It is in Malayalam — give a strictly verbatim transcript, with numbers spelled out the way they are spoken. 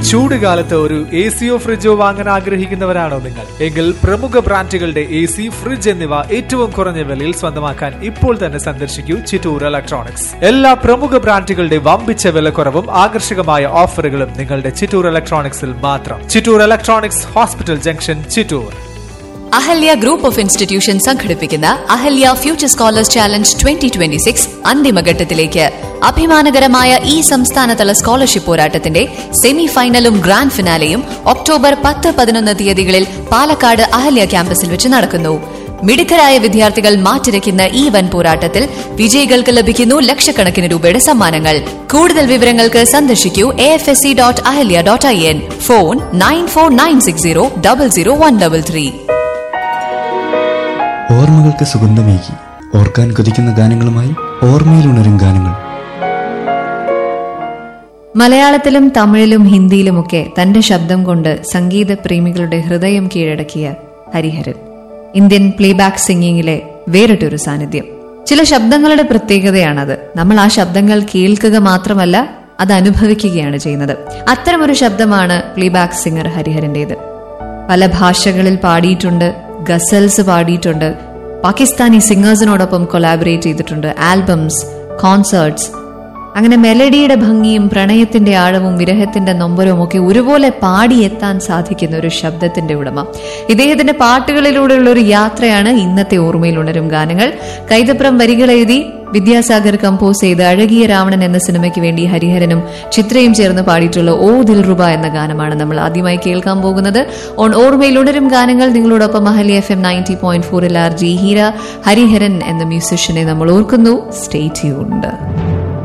ചൂടുകാലത്ത് ഒരു എ സിയോ ഫ്രിഡ്ജോ വാങ്ങാൻ ആഗ്രഹിക്കുന്നവരാണോ നിങ്ങൾ? എങ്കിൽ പ്രമുഖ ബ്രാൻഡുകളുടെ എ സി, ഫ്രിഡ്ജ് എന്നിവ ഏറ്റവും കുറഞ്ഞ വിലയിൽ സ്വന്തമാക്കാൻ ഇപ്പോൾ തന്നെ സന്ദർശിക്കൂ ചിറ്റൂർ ഇലക്ട്രോണിക്സ്. എല്ലാ പ്രമുഖ ബ്രാൻഡുകളുടെ വമ്പിച്ച വിലക്കുറവും ആകർഷകമായ ഓഫറുകളും നിങ്ങളുടെ ചിറ്റൂർ ഇലക്ട്രോണിക്സിൽ മാത്രം. Chittur electronics, hospital junction, Chittur. Ahalya group of institution സംഘടിപ്പിക്കുന്ന Ahalya future scholars challenge twenty twenty six അന്തിമഘട്ടത്തിലേക്ക്. അഭിമാനകരമായ ഈ സംസ്ഥാനതല സ്കോളർഷിപ്പ് പോരാട്ടത്തിന്റെ സെമി ഫൈനലും ഗ്രാൻഡ് ഫിനാലെയും ഒക്ടോബർ പത്ത് പതിനൊന്ന് തീയതികളിൽ പാലക്കാട് അഹല്യ ക്യാമ്പസിൽ വെച്ച് നടക്കുന്നു. മിടുക്കരായ വിദ്യാർത്ഥികൾ മാറ്റിരയ്ക്കുന്ന ഈ വൻ പോരാട്ടത്തിൽ വിജയികൾക്ക് ലഭിക്കുന്നു ലക്ഷക്കണക്കിന് രൂപയുടെ സമ്മാനങ്ങൾ. കൂടുതൽ വിവരങ്ങൾക്ക് സന്ദർശിക്കൂ A F S C dot Ahalya dot I N. Phone nine four nine six zero double zero one double three. ഓർമ്മകൾക്ക് സുഗന്ധമേകി ഓർക്കാൻ കൊതിക്കുന്ന ഗാനങ്ങളുമായി ഓർമ്മയിലുണരും ഗാനങ്ങൾ. മലയാളത്തിലും തമിഴിലും ഹിന്ദിയിലുമൊക്കെ തന്റെ ശബ്ദം കൊണ്ട് സംഗീത പ്രേമികളുടെ ഹൃദയം കീഴടക്കിയ ഹരിഹരൻ ഇന്ത്യൻ പ്ലേബാക്ക് സിംഗിങ്ങിലെ വേറിട്ടൊരു സാന്നിധ്യം. ചില ശബ്ദങ്ങളുടെ പ്രത്യേകതയാണത്. നമ്മൾ ആ ശബ്ദങ്ങൾ കേൾക്കുക മാത്രമല്ല, അത് അനുഭവിക്കുകയാണ് ചെയ്യുന്നത്. അത്തരമൊരു ശബ്ദമാണ് പ്ലേബാക്ക് സിംഗർ ഹരിഹരന്റേത്. പല ഭാഷകളിൽ പാടിയിട്ടുണ്ട്, ഗസൽസ് പാടിയിട്ടുണ്ട്, പാകിസ്ഥാനി സിംഗേഴ്സിനോടൊപ്പം കൊളാബറേറ്റ് ചെയ്തിട്ടുണ്ട്, ആൽബംസ്, കോൺസേർട്സ്. അങ്ങനെ മെലഡിയുടെ ഭംഗിയും പ്രണയത്തിന്റെ ആഴവും വിരഹത്തിന്റെ നൊമ്പരവും ഒക്കെ ഒരുപോലെ പാടിയെത്താൻ സാധിക്കുന്ന ഒരു ശബ്ദത്തിന്റെ ഉടമ. ഇദ്ദേഹത്തിന്റെ പാട്ടുകളിലൂടെയുള്ള ഒരു യാത്രയാണ് ഇന്നത്തെ ഓർമ്മയിൽ ഉണരും ഗാനങ്ങൾ. കൈതപ്രം വരികൾ എഴുതി വിദ്യാസാഗർ കമ്പോസ് ചെയ്ത് അഴകിയ രാവണൻ എന്ന സിനിമയ്ക്ക് വേണ്ടി ഹരിഹരനും ചിത്രയും ചേർന്ന് പാടിയിട്ടുള്ള ഓ ദിൽറുബ എന്ന ഗാനമാണ് നമ്മൾ ആദ്യമായി കേൾക്കാൻ പോകുന്നത്. ഓൺ ഓർമ്മയിൽ ഉണരും ഗാനങ്ങൾ നിങ്ങളോടൊപ്പം Ahalya F M ninety point ഫോറിൽ ആർ ജി ഹീര. ഹരിഹരൻ എന്ന മ്യൂസിഷ്യനെ നമ്മൾ ഓർക്കുന്നു. Stay tuned.